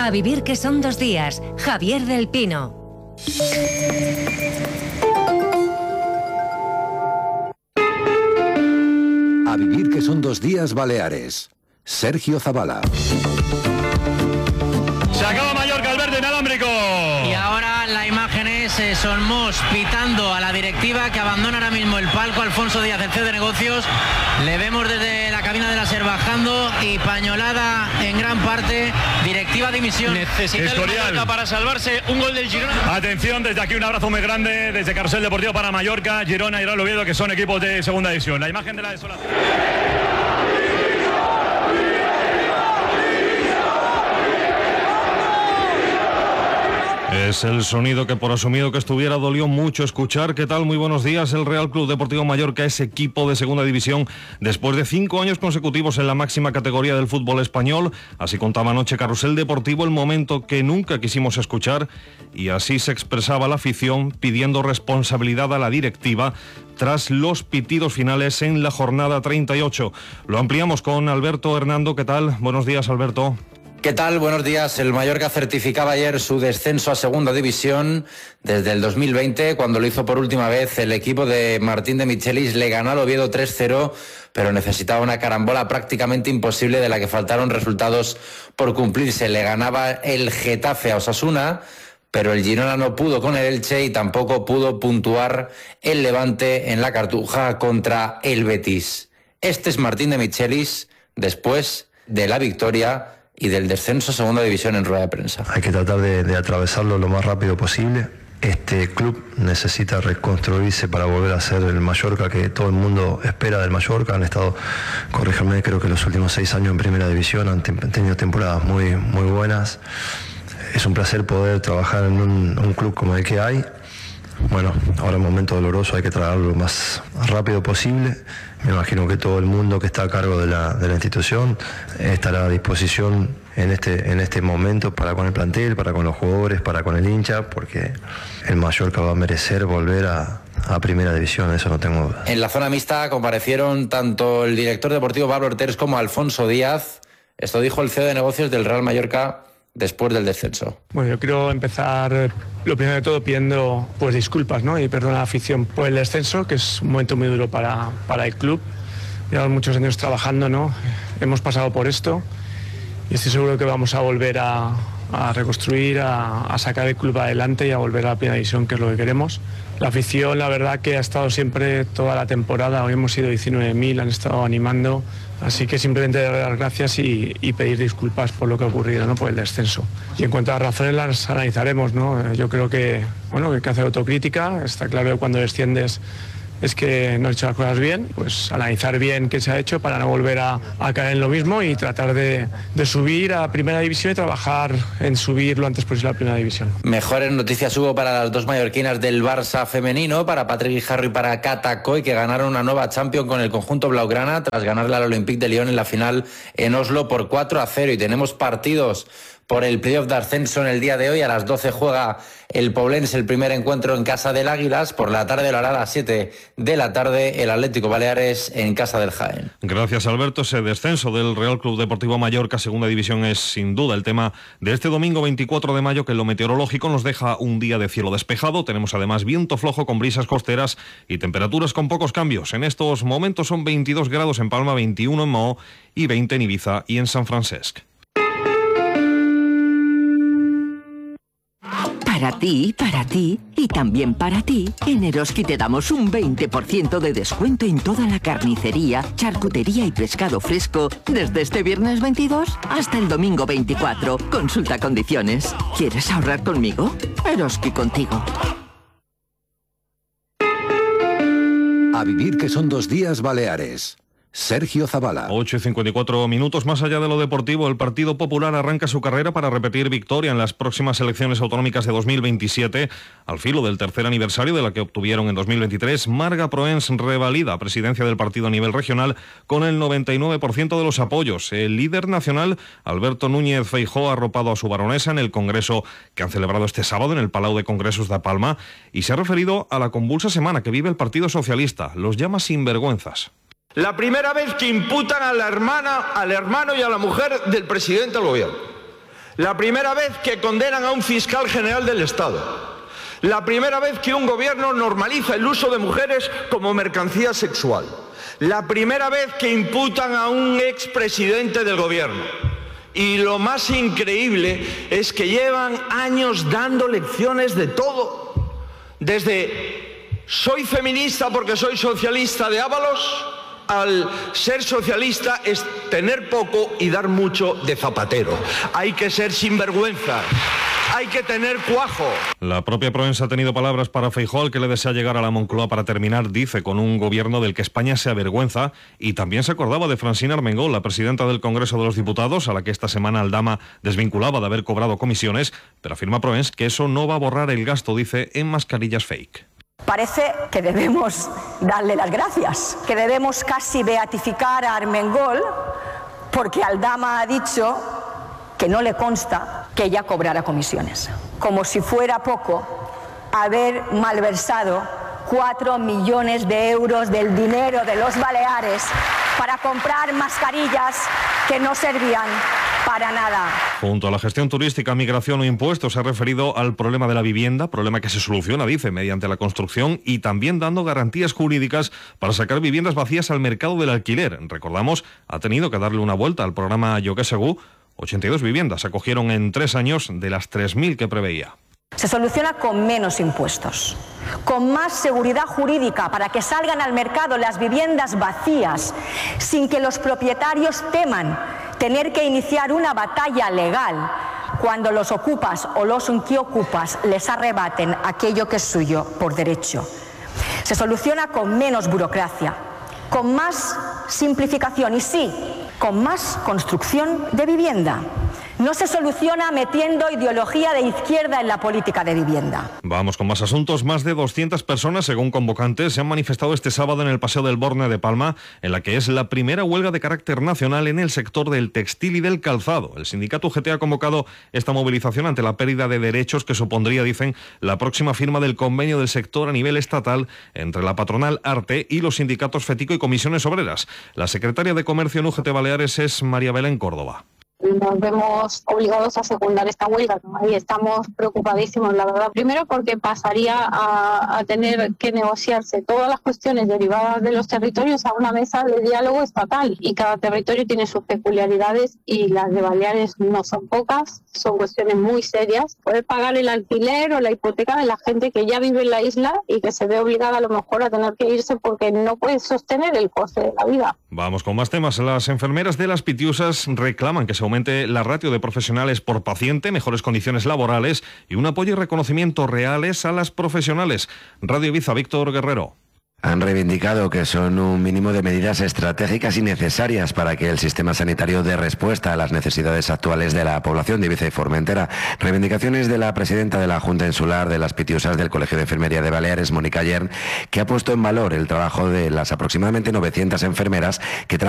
A vivir que son 2 días. Javier del Pino. A vivir que son 2 días Baleares. Sergio Zabala. Se acaba Mallorca, el verde inalámbrico. Y ahora la imagen es Solmos pitando a la directiva que abandona ahora mismo el palco. Alfonso Díaz, el CEO de negocios. Le vemos desde la cabina de la SER bajando y pañolada en gran parte. Directiva dimisión. Necesita el Mallorca para salvarse. Un gol del Girona. Atención, desde aquí un abrazo muy grande desde Carrusel Deportivo para Mallorca, Girona y Real Oviedo, que son equipos de segunda división. La imagen de la desolación. Es el sonido que, por asumido que estuviera, dolió mucho escuchar. ¿Qué tal? Muy buenos días. El Real Club Deportivo Mallorca es equipo de segunda división después de 5 años consecutivos en la máxima categoría del fútbol español. Así contaba anoche Carrusel Deportivo, el momento que nunca quisimos escuchar, y así se expresaba la afición pidiendo responsabilidad a la directiva tras los pitidos finales en la jornada 38. Lo ampliamos con Alberto Hernando. ¿Qué tal? Buenos días, Alberto. ¿Qué tal? Buenos días. El Mallorca certificaba ayer su descenso a segunda división desde el 2020, cuando lo hizo por última vez. El equipo de Martín de Michelis le ganó al Oviedo 3-0, pero necesitaba una carambola prácticamente imposible de la que faltaron resultados por cumplirse. Le ganaba el Getafe a Osasuna, pero el Girona no pudo con el Elche y tampoco pudo puntuar el Levante en la Cartuja contra el Betis. Este es Martín de Michelis después de la victoria y del descenso a segunda división en rueda de prensa. Hay que tratar de atravesarlo lo más rápido posible. Este club necesita reconstruirse para volver a ser el Mallorca que todo el mundo espera del Mallorca. Han estado, corríjame, creo que los últimos 6 años en primera división, han tenido temporadas muy, muy buenas. Es un placer poder trabajar en un club como el que hay. Bueno, ahora es un momento doloroso, hay que tratarlo lo más rápido posible. Me imagino que todo el mundo que está a cargo de la institución estará a disposición en este momento para con el plantel, para con los jugadores, para con el hincha, porque el Mallorca va a merecer volver a primera división, eso no tengo duda. En la zona mixta comparecieron tanto el director deportivo Pablo Orters como Alfonso Díaz. Esto dijo el CEO de negocios del Real Mallorca después del descenso. Bueno, yo quiero empezar, lo primero de todo, pidiendo pues disculpas, ¿no? Y perdón a la afición por el descenso, que es un momento muy duro para el club. Llevamos muchos años trabajando, ¿no? Hemos pasado por esto y estoy seguro que vamos a volver a reconstruir, a sacar el club adelante y a volver a la primera división, que es lo que queremos. La afición, la verdad, que ha estado siempre toda la temporada. Hoy hemos sido 19.000, han estado animando. Así que simplemente dar las gracias y pedir disculpas por lo que ha ocurrido, ¿no? Por el descenso. Y en cuanto a razones las analizaremos, ¿no? Yo creo que, bueno, que hay que hacer autocrítica. Está claro que cuando desciendes es que no has hecho las cosas bien, pues analizar bien qué se ha hecho para no volver a caer en lo mismo y tratar de subir a primera división y trabajar en subir lo antes posible a primera división. Mejores noticias hubo para las dos mallorquinas del Barça femenino, para Patrick Guijarro y para Cata Coy, que ganaron una nueva Champions con el conjunto blaugrana tras ganarle al Olympique de Lyon en la final en Oslo por 4-0. Y tenemos partidos por el playoff de ascenso en el día de hoy. A las 12 juega el Poblense el primer encuentro en casa del Águilas. Por la tarde lo hará a las 7 de la tarde el Atlético Baleares en casa del Jaén. Gracias, Alberto. Ese descenso del Real Club Deportivo Mallorca segunda división es sin duda el tema de este domingo 24 de mayo, que en lo meteorológico nos deja un día de cielo despejado. Tenemos además viento flojo con brisas costeras y temperaturas con pocos cambios. En estos momentos son 22 grados en Palma, 21 en Mahó y 20 en Ibiza y en San Francisco. Para ti y también para ti, en Eroski te damos un 20% de descuento en toda la carnicería, charcutería y pescado fresco desde este viernes 22 hasta el domingo 24. Consulta condiciones. ¿Quieres ahorrar conmigo? Eroski contigo. A vivir que son 2 días Baleares. Sergio Zabala. 8:54 minutos. Más allá de lo deportivo, el Partido Popular arranca su carrera para repetir victoria en las próximas elecciones autonómicas de 2027. Al filo del tercer aniversario de la que obtuvieron en 2023, Marga Proens revalida presidencia del partido a nivel regional con el 99% de los apoyos. El líder nacional, Alberto Núñez Feijóo, ha arropado a su baronesa en el congreso que han celebrado este sábado en el Palau de Congresos de Palma y se ha referido a la convulsa semana que vive el Partido Socialista. Los llama sinvergüenzas. La primera vez que imputan a la hermana, al hermano y a la mujer del presidente del gobierno. La primera vez que condenan a un fiscal general del Estado. La primera vez que un gobierno normaliza el uso de mujeres como mercancía sexual. La primera vez que imputan a un expresidente del gobierno. Y lo más increíble es que llevan años dando lecciones de todo. Desde soy feminista porque soy socialista de Ábalos, al ser socialista es tener poco y dar mucho de Zapatero. Hay que ser sinvergüenza. Hay que tener cuajo. La propia Proensa ha tenido palabras para Feijóo, al que le desea llegar a la Moncloa para terminar, dice, con un gobierno del que España se avergüenza, y también se acordaba de Francina Armengol, la presidenta del Congreso de los Diputados, a la que esta semana Aldama desvinculaba de haber cobrado comisiones, pero afirma Proens que eso no va a borrar el gasto, dice, en mascarillas fake. Parece que debemos darle las gracias, que debemos casi beatificar a Armengol, porque Aldama ha dicho que no le consta que ella cobrara comisiones. Como si fuera poco haber malversado 4 millones de euros del dinero de los Baleares para comprar mascarillas que no servían para nada. Junto a la gestión turística, migración o impuestos, se ha referido al problema de la vivienda, problema que se soluciona, dice, mediante la construcción y también dando garantías jurídicas para sacar viviendas vacías al mercado del alquiler. Recordamos, ha tenido que darle una vuelta al programa Yo que Segú. 82 viviendas se acogieron en 3 años de las 3.000 que preveía. Se soluciona con menos impuestos, con más seguridad jurídica para que salgan al mercado las viviendas vacías, sin que los propietarios teman tener que iniciar una batalla legal cuando los ocupas o los inquiocupas les arrebaten aquello que es suyo por derecho. Se soluciona con menos burocracia, con más simplificación y sí, con más construcción de vivienda. No se soluciona metiendo ideología de izquierda en la política de vivienda. Vamos con más asuntos. Más de 200 personas, según convocantes, se han manifestado este sábado en el Paseo del Borne de Palma, en la que es la primera huelga de carácter nacional en el sector del textil y del calzado. El sindicato UGT ha convocado esta movilización ante la pérdida de derechos que supondría, dicen, la próxima firma del convenio del sector a nivel estatal entre la patronal ARTE y los sindicatos FETICO y comisiones obreras. La secretaria de Comercio en UGT Baleares es María Belén Córdoba. Nos vemos obligados a secundar esta huelga, ¿no? Y estamos preocupadísimos, la verdad. Primero porque pasaría a tener que negociarse todas las cuestiones derivadas de los territorios a una mesa de diálogo estatal. Y cada territorio tiene sus peculiaridades y las de Baleares no son pocas, son cuestiones muy serias. Poder pagar el alquiler o la hipoteca de la gente que ya vive en la isla y que se ve obligada a lo mejor a tener que irse porque no puede sostener el coste de la vida. Vamos con más temas. Las enfermeras de las Pitiusas reclaman que se aumente la ratio de profesionales por paciente, mejores condiciones laborales y un apoyo y reconocimiento reales a las profesionales. Radio Ibiza, Víctor Guerrero. Han reivindicado que son un mínimo de medidas estratégicas y necesarias para que el sistema sanitario dé respuesta a las necesidades actuales de la población de Ibiza y Formentera. Reivindicaciones de la presidenta de la Junta Insular de las Pitiusas del Colegio de Enfermería de Baleares, Mónica Yern, que ha puesto en valor el trabajo de las aproximadamente 900 enfermeras que trabajan